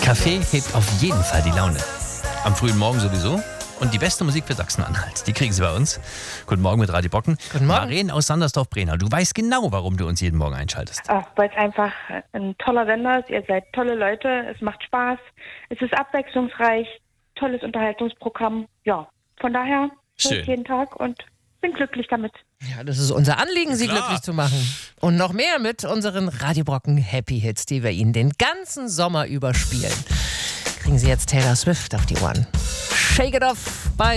Kaffee hebt auf jeden Fall die Laune. Am frühen Morgen sowieso. Und die beste Musik für Sachsen-Anhalt, die kriegen Sie bei uns. Guten Morgen mit Radio Brocken. Guten Morgen. Maren aus Sandersdorf-Brenau, du weißt genau, warum du uns jeden Morgen einschaltest. Ach, weil es einfach ein toller Sender ist. Ihr seid tolle Leute. Es macht Spaß. Es ist abwechslungsreich. Tolles Unterhaltungsprogramm. Ja, von daher höre Schön. ich jeden Tag und bin glücklich damit. Ja, das ist unser Anliegen, Sie Klar. glücklich zu machen. Und noch mehr mit unseren Radio Brocken Happy Hits, die wir Ihnen den ganzen Sommer überspielen. Kriegen Sie jetzt Taylor Swift auf die Ohren. Shake it off bei